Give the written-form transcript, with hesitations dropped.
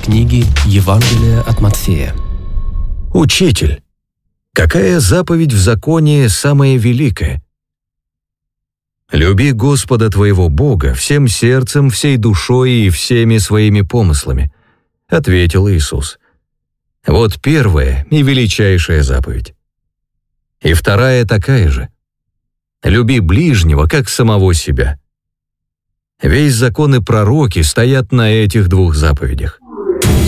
книги Евангелия от Матфея. «Учитель, какая заповедь в законе самая великая?» «Люби Господа твоего Бога всем сердцем, всей душой и всеми своими помыслами», — ответил Иисус. «Вот первая и величайшая заповедь. И вторая такая же. Люби ближнего, как самого себя. Весь закон и пророки стоят на этих двух заповедях.